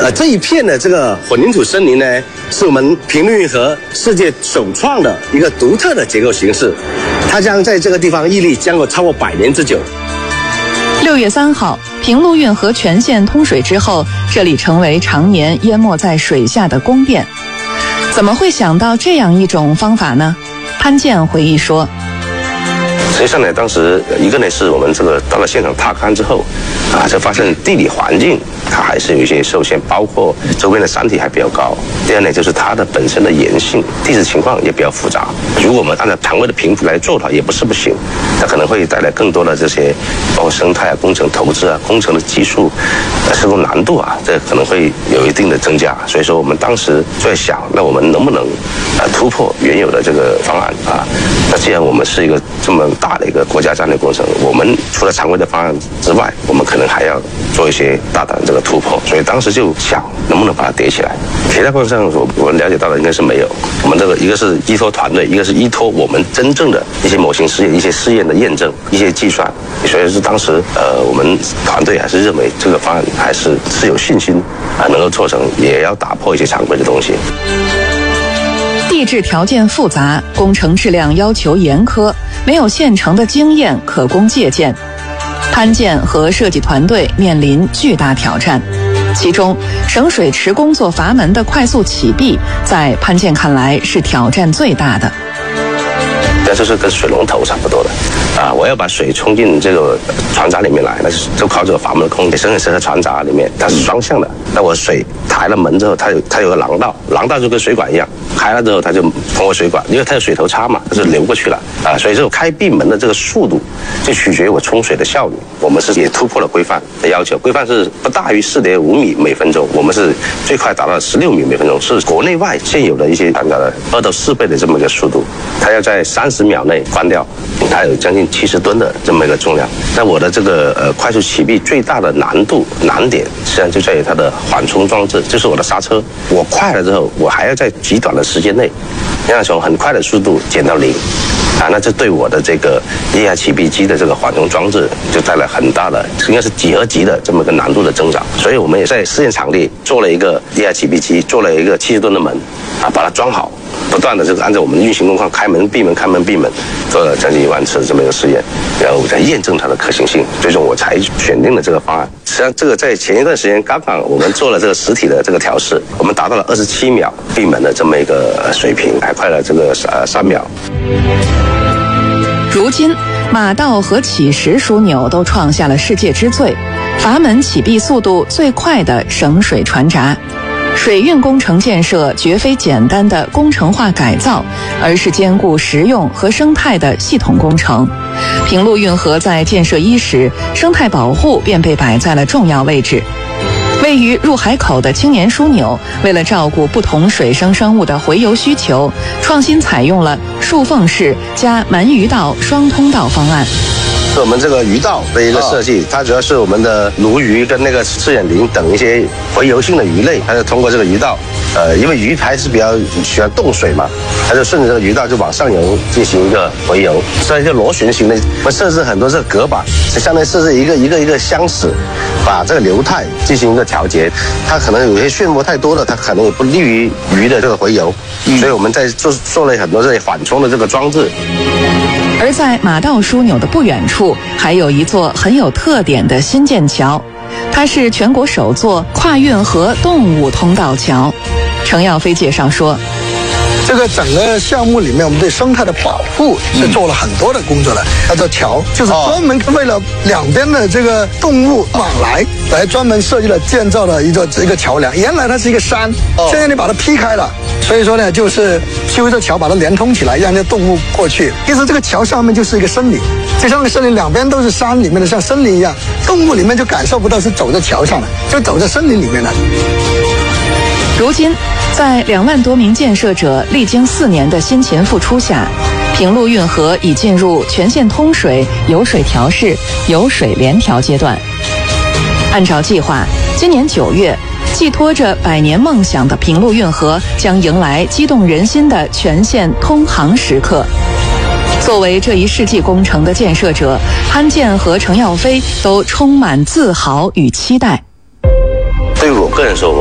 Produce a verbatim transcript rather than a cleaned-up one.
呃，这一片的这个混凝土森林呢，是我们平陆运河世界首创的一个独特的结构形式，它将在这个地方屹立将有超过百年之久。 六月三号，平陆运河全线通水之后，这里成为常年淹没在水下的宫殿。怎么会想到这样一种方法呢？潘建回忆说， 实际上呢，当时一个呢是我们这个到了现场踏勘之后，啊，就发现地理环境它还是有一些受限，包括周边的山体还比较高。第二呢，就是它的本身的岩性、地质情况也比较复杂。如果我们按照常规的评估来做的话，也不是不行，它可能会带来更多的这些，包括生态啊、工程投资啊、工程的技术、呃、施工难度啊，这可能会有一定的增加。所以说，我们当时就在想，那我们能不能呃突破原有的这个方案啊？那既然我们是一个这么大的一个国家战略工程，我们除了常规的方案之外，我们可能还要做一些大胆的这个突破。所以当时就想，能不能把它叠起来？其他过程上，我我们了解到的应该是没有。我们这个一个是依托团队，一个是依托我们真正的一些模型试验、一些试验的验证、一些计算。所以是当时呃，我们团队还是认为这个方案还是是有信心啊，能够做成，也要打破一些常规的东西。 地质条件复杂，工程质量要求严苛，没有现成的经验可供借鉴。潘建和设计团队面临巨大挑战，其中省水池工作阀门的快速起闭，在潘建看来是挑战最大的。 那就是跟水龙头差不多的啊！我要把水冲进这个船闸里面来，那就靠这个阀门的空间。省水池和船闸里面它是双向的，那我水抬了门之后，它有它有个廊道，廊道就跟水管一样，开了之后它就通过水管，因为它有水头插嘛，它就流过去了啊。所以这种开闭门的这个速度，就取决于我冲水的效率。我们是也突破了规范的要求，规范是不大于四点五米每分钟，我们是最快达到十六米每分钟，是国内外现有的一些船闸的二到四倍的这么一个速度。它要在三十秒内关掉，它有将近七十吨的这么一个重量。那我的这个呃快速起闭最大的难度难点，实际上就在于它的缓冲装置，就是我的刹车。我快了之后，我还要在极短的时间内，让从很快的速度减到零，啊，那这对我的这个液压起闭机的这个缓冲装置就带来很大的，应该是几何级的这么一个难度的增长。所以我们也在试验场地做了一个液压起闭机，做了一个七十吨的门，啊，把它装好。不断的这个按照我们的运行工况开门闭门开门闭门做了将近一万次这么一个试验，然后我才验证它的可行性，最终我才选定了这个方案。实际上这个在前一段时间刚刚我们做了这个实体的这个调试，我们达到了二十七秒闭门的这么一个水平，还快了这个呃三秒。 如今马道和起石枢纽都创下了世界之最，阀门起闭速度最快的省水船闸。水运工程建设绝非简单的工程化改造，而是兼顾实用和生态的系统工程。平陆运河在建设伊始，生态保护便被摆在了重要位置。位于入海口的青年枢纽，为了照顾不同水生生物的洄游需求，创新采用了竖缝式加蛮鱼道双通道方案。 是我们这个鱼道的一个设计，它主要是我们的鲈鱼跟那个赤眼鲮等一些洄游性的鱼类，它就通过这个鱼道，呃，因为鱼还是比较喜欢动水嘛，它就顺着这个鱼道就往上游进行一个洄游，所以就螺旋形的，我们设置很多这个隔板，就相当于设置一个一个一个箱子，把这个流态进行一个调节。它可能有些漩涡太多了，它可能也不利于鱼的这个洄游，嗯、所以我们在做做了很多这些缓冲的这个装置。 而在马道枢纽的不远处，还有一座很有特点的新建桥，它是全国首座跨运河动物通道桥。程耀飞介绍说， 这个整个项目里面，我们对生态的保护是做了很多的工作的。它的桥就是专门为了两边的这个动物往来，来专门设计了建造了一个一个桥梁。原来它是一个山，现在你把它劈开了，所以说呢，就是修这桥把它连通起来，让这动物过去。其实这个桥上面就是一个森林，就像那个森林两边都是山里面的，像森林一样，动物里面就感受不到是走在桥上的，就走在森林里面的。 如今，在两万多名建设者历经四年的辛勤付出下，平陆运河已进入全线通水、有水调试、有水联调阶段。按照计划，今年九月，寄托着百年梦想的平陆运河将迎来激动人心的全线通航时刻。作为这一世纪工程的建设者，潘建和程耀飞都充满自豪与期待。 对于我个人说，